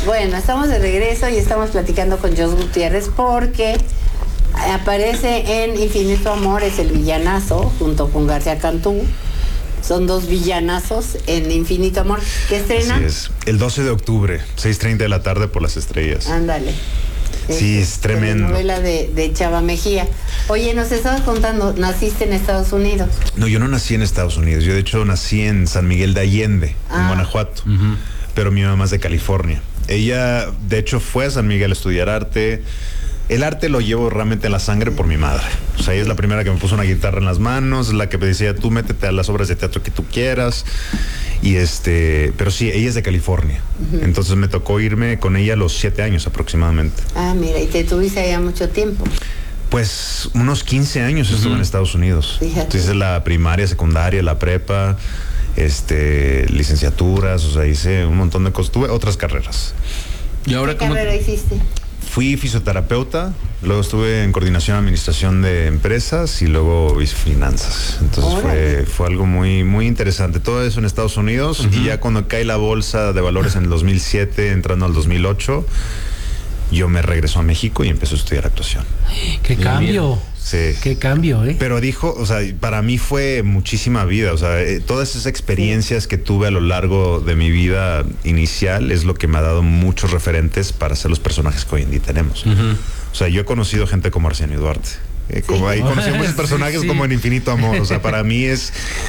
Bueno, estamos de regreso y estamos platicando con Jos Gutiérrez porque aparece en Infinito Amor, es el villanazo, junto con García Cantú. Son dos villanazos en Infinito Amor. ¿Qué estrena? Así es. El 12 de octubre, 6:30 de la tarde por Las Estrellas. Ándale. Sí, es tremendo. Novela de Chava Mejía. Oye, nos estabas contando, naciste en Estados Unidos. No, yo no nací en Estados Unidos. Yo, de hecho, nací en San Miguel de Allende, en Guanajuato. Uh-huh. Pero mi mamá es de California. Ella, de hecho, fue a San Miguel a estudiar arte. El arte lo llevo realmente en la sangre por mi madre. O sea, ella es la primera que me puso una guitarra en las manos, la que me decía, tú métete a las obras de teatro que tú quieras. Y pero sí, ella es de California. Uh-huh. Entonces me tocó irme con ella a los 7 años aproximadamente. Ah, mira, ¿y te tuviste allá mucho tiempo? Pues unos 15 años estuve en Estados Unidos. Fíjate. Entonces la primaria, secundaria, la prepa, licenciaturas, o sea, hice un montón de cosas. Tuve otras carreras. ¿Y ahora qué carrera hiciste? Fui fisioterapeuta, luego estuve en coordinación de administración de empresas y luego hice finanzas. Entonces fue algo muy, muy interesante. Todo eso en Estados Unidos. Uh-huh. Y ya cuando cae la bolsa de valores en el 2007, entrando al 2008, yo me regreso a México y empecé a estudiar actuación. ¡Qué cambio! Sí. Qué cambio, ¿eh? Pero o sea, para mí fue muchísima vida. O sea, todas esas experiencias que tuve a lo largo de mi vida inicial es lo que me ha dado muchos referentes para hacer los personajes que hoy en día tenemos. Uh-huh. O sea, yo he conocido gente como Arsenio Duarte. He conocido muchos personajes como en Infinito Amor. O sea, para mí es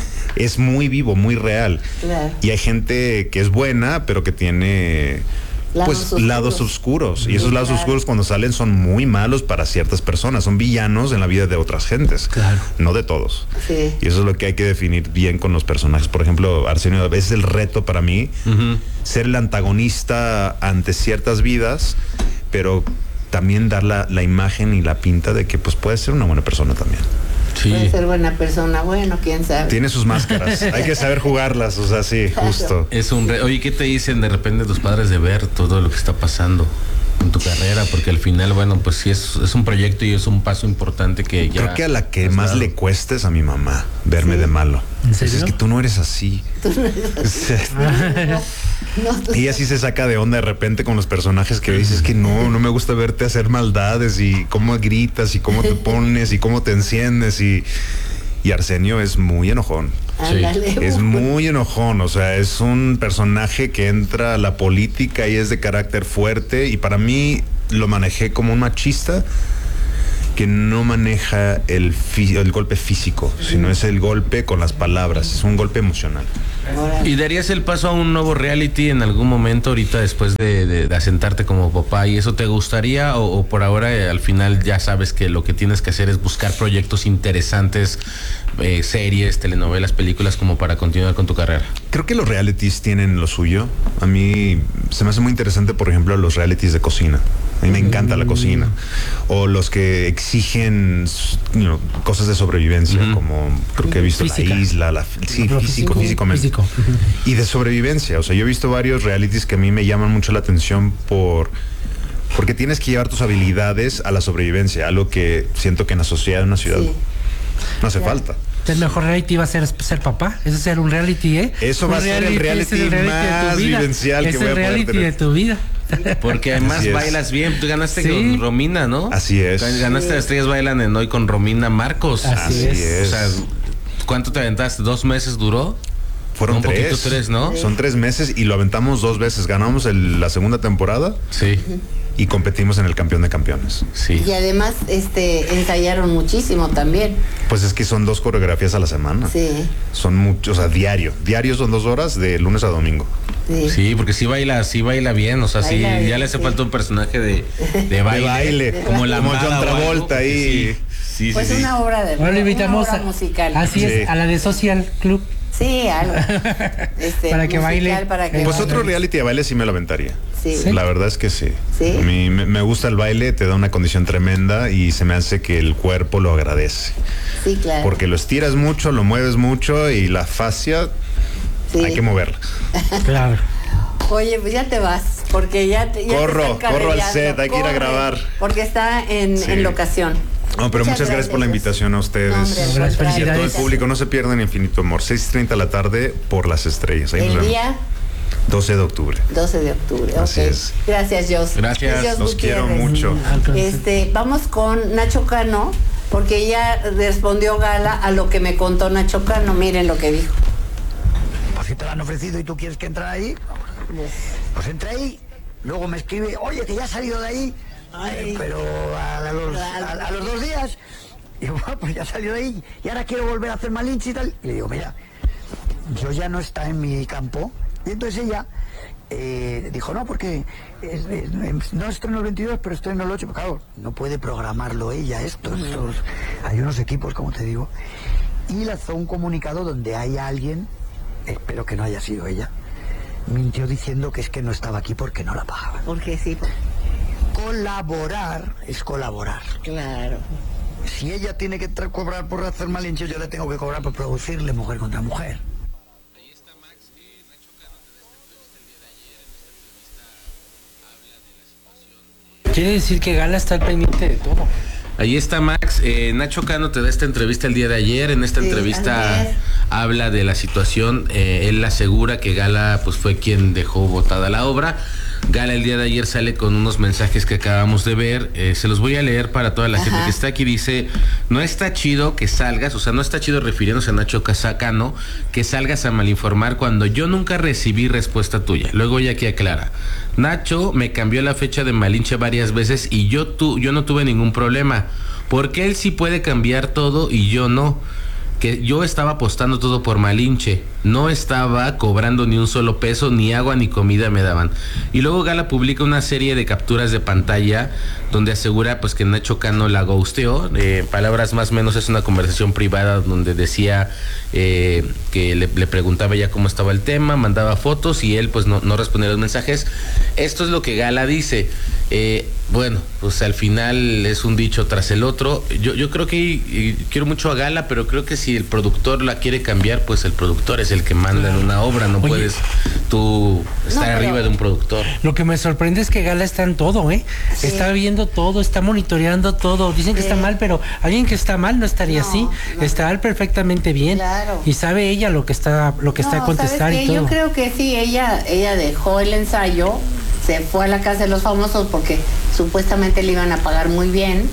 muy vivo, muy real. Claro. Y hay gente que es buena, pero que tiene lados oscuros. Y esos lados oscuros cuando salen son muy malos para ciertas personas, son villanos en la vida de otras gentes, claro, no de todos. Sí. Y eso es lo que hay que definir bien con los personajes. Por ejemplo, Arsenio, ese es el reto para mí, uh-huh, ser el antagonista ante ciertas vidas, pero también dar la imagen y la pinta de que pues puede ser una buena persona también. Sí. Puede ser buena persona, bueno, quién sabe. Tiene sus máscaras, hay que saber jugarlas, o sea, sí, claro, justo. Oye, ¿qué te dicen de repente tus padres de ver todo lo que está pasando en tu carrera? Porque al final, bueno, pues sí es un proyecto y es un paso importante que ya... Creo que a la que más le cuesta es a mi mamá verme de malo. ¿En serio? Es que tú no eres así. Ella sí se saca de onda de repente con los personajes que dices que no me gusta verte hacer maldades y cómo gritas y cómo te pones y cómo te enciendes y Arsenio es muy enojón. Sí. Es muy enojón, o sea, es un personaje que entra a la política y es de carácter fuerte y para mí lo manejé como un machista que no maneja el golpe físico, sino es el golpe con las palabras, es un golpe emocional. ¿Y darías el paso a un nuevo reality en algún momento ahorita después de asentarte como papá y eso te gustaría o por ahora al final ya sabes que lo que tienes que hacer es buscar proyectos interesantes, series, telenovelas, películas como para continuar con tu carrera? Creo que los realities tienen lo suyo. A mí se me hace muy interesante, por ejemplo, los realities de cocina. A mí me encanta la cocina. O los que exigen cosas de sobrevivencia, como creo que he visto Física. La isla, físicamente. Uh-huh. Y de sobrevivencia. O sea, yo he visto varios realities que a mí me llaman mucho la atención porque tienes que llevar tus habilidades a la sobrevivencia, algo que siento que en la sociedad de una ciudad no hace falta. El mejor reality va a ser papá. Eso es ser un reality, ¿eh? Eso va a ser el reality más vivencial que voy a poder tener. Es el reality de tu vida. Porque además bailas bien. Tú ganaste con Romina, ¿no? Así es. Ganaste Las Estrellas Bailan en Hoy con Romina Marcos. Así es. O sea, ¿cuánto te aventaste? ¿2 meses duró? Fueron 3. 3, ¿no? Son 3 meses y lo aventamos 2 veces. Ganamos la segunda temporada. Sí. Y competimos en el Campeón de Campeones. Sí. Y además ensayaron muchísimo también. Pues es que son 2 coreografías a la semana. Sí. Son muchos, o sea, diario son 2 horas de lunes a domingo. Sí, porque sí baila bien, o sea, sí, ya le hace falta un personaje de baile. Como John Travolta ahí. Sí. Pues una obra de ahora lo invitamos una obra musical. Así es, a la de Social Club. Sí, algo. Para que baile. Pues otro reality de baile sí me lo aventaría. Sí. La verdad es que sí. Sí. A mí me gusta el baile, te da una condición tremenda y se me hace que el cuerpo lo agradece. Sí, claro. Porque lo estiras mucho, lo mueves mucho y la fascia hay que moverla. Claro. Oye, pues ya te vas, porque ya corro al set, hay que ir a grabar. Porque está en locación. No, pero muchas gracias por la invitación a ustedes. No, gracias, y a todo el público. No se pierdan Infinito Amor, 6:30 de la tarde por Las Estrellas. Ahí el día 12 de octubre. 12 de octubre, Así ok. es. Gracias, Jos. Gracias, Es Jos Los quiero Gutiérrez. mucho. Vamos con Nacho Cano, porque ella respondió Gala a lo que me contó Nacho Cano. Miren lo que dijo. Pues si te lo han ofrecido y tú quieres que entre ahí, pues entra ahí. Luego me escribe, oye, que ya has salido de ahí, pero a los 2 días. Y bueno, pues ya salió de ahí y ahora quiero volver a hacer Malinche y tal. Y le digo, mira, yo ya no está en mi campo. Y entonces ella dijo, no, porque no estoy en el 22, pero estoy en el 8. Pero claro, no puede programarlo ella esto. Hay unos equipos, como te digo. Y lanzó un comunicado donde hay alguien, espero que no haya sido ella, mintió diciendo que es que no estaba aquí porque no la pagaban. Porque sí. Colaborar es colaborar. Claro. Si ella tiene que cobrar por hacer Malinche, yo le tengo que cobrar por producirle Mujer contra Mujer. Ahí está Max, Nacho Cano te da esta entrevista el día de ayer, en esta entrevista habla de la situación. Quiere decir que Gala está al pendiente de todo. Ahí está Max, Nacho Cano te da esta entrevista el día de ayer, en esta entrevista habla de la situación, él asegura que Gala pues fue quien dejó botada la obra. Gala el día de ayer sale con unos mensajes que acabamos de ver, se los voy a leer para toda la gente que está aquí. Dice, no está chido que salgas, o sea, no está chido refiriéndose a Nacho Cano, que salgas a malinformar cuando yo nunca recibí respuesta tuya. Luego ya aquí aclara, Nacho me cambió la fecha de Malinche varias veces y yo no tuve ningún problema, porque él sí puede cambiar todo y yo no. Que yo estaba apostando todo por Malinche, no estaba cobrando ni un solo peso, ni agua ni comida me daban. Y luego Gala publica una serie de capturas de pantalla donde asegura pues que Nacho Cano la ghosteó, palabras más o menos, es una conversación privada donde decía que le preguntaba ya cómo estaba el tema, mandaba fotos y él pues no respondía los mensajes. Esto es lo que Gala dice. Bueno, pues al final es un dicho tras el otro. Yo creo que quiero mucho a Gala, pero creo que si el productor la quiere cambiar, pues el productor es el que manda en una obra, no puedes tú estar arriba de un productor. Lo que me sorprende es que Gala está en todo, Sí. está viendo todo, está monitoreando todo. Dicen que está mal, pero alguien que está mal no estaría así. Está él perfectamente bien. Claro. Y sabe ella lo que está a contestar. ¿sabes qué? Y todo. Yo creo que sí, ella dejó el ensayo, se fue a la casa de los famosos porque supuestamente le iban a pagar muy bien,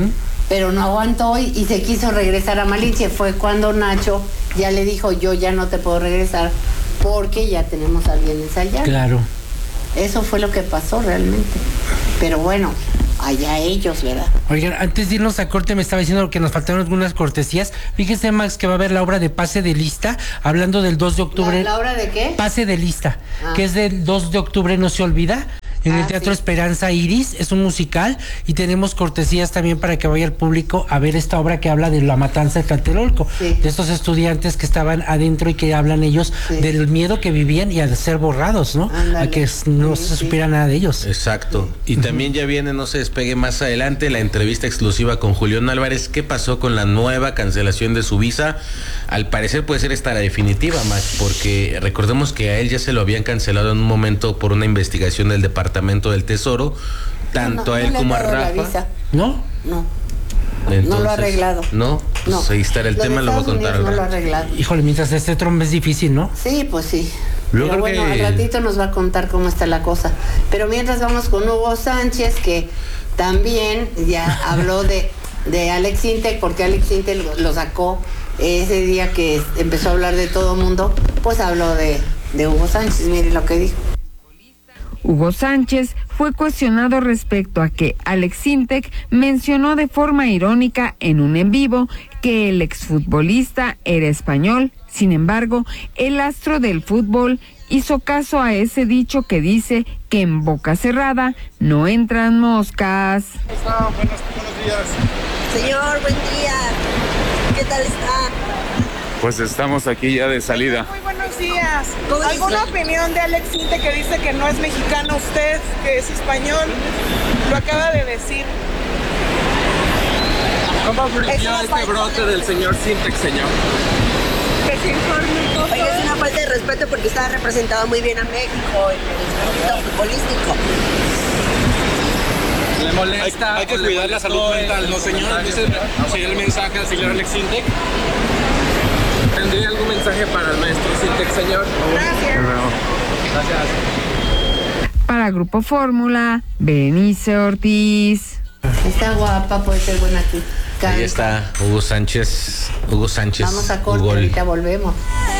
pero no aguantó y se quiso regresar a Malinche. Fue cuando Nacho ya le dijo, yo ya no te puedo regresar porque ya tenemos a alguien ensayando. Claro. Eso fue lo que pasó realmente. Pero bueno, allá ellos, ¿verdad? Oigan, antes de irnos a corte me estaba diciendo que nos faltaron algunas cortesías. Fíjese, Max, que va a haber la obra de Pase de Lista, hablando del 2 de octubre. ¿La obra de qué? Pase de Lista, que es del 2 de octubre, no se olvida. En el Teatro Esperanza Iris, es un musical y tenemos cortesías también para que vaya el público a ver esta obra que habla de la matanza de Tlatelolco, de estos estudiantes que estaban adentro y que hablan ellos del miedo que vivían y a ser borrados, ¿no? A que no se supiera nada de ellos. Exacto. Y también ya viene, no se despegue más adelante, la entrevista exclusiva con Julián Álvarez. ¿Qué pasó con la nueva cancelación de su visa? Al parecer puede ser esta la definitiva, Max, porque recordemos que a él ya se lo habían cancelado en un momento por una investigación del Departamento del Tesoro, tanto a él como a Rafa. ¿No? No. Entonces, no lo ha arreglado. No, pues ahí está el tema, lo voy a contar ahora. No lo ha arreglado. Híjole, mientras este Trump es difícil, ¿no? Sí, pues sí. Yo Pero creo bueno, que al ratito nos va a contar cómo está la cosa. Pero mientras vamos con Hugo Sánchez, que también ya habló de Alex Intec, porque Alex Intec lo sacó ese día que empezó a hablar de todo mundo, pues habló de Hugo Sánchez. Mire lo que dijo. Hugo Sánchez fue cuestionado respecto a que Alex Intec mencionó de forma irónica en un en vivo que el exfutbolista era español. Sin embargo, el astro del fútbol hizo caso a ese dicho que dice que en boca cerrada no entran moscas. Buenos días. Señor, buen día. ¿Qué tal está? Pues estamos aquí ya de salida. Muy buenos días. ¿Alguna opinión de Alex Intec que dice que no es mexicano usted, que es español? Lo acaba de decir. ¿Cómo aprecia este brote del señor Intec, señor? Que se informe un poco. Oiga, es una falta de respeto porque usted ha representado muy bien a México en el ámbito futbolístico. ¿Le molesta? Hay que cuidar la salud mental, ¿no, señor? Ese sería el mensaje al señor Alex Intec. ¿Tendría algún mensaje para el maestro Intec, señor? Gracias. Para Grupo Fórmula, Berenice Ortiz. Está guapa, puede ser buena aquí. Ahí está Hugo Sánchez. Vamos a corte, ahorita volvemos.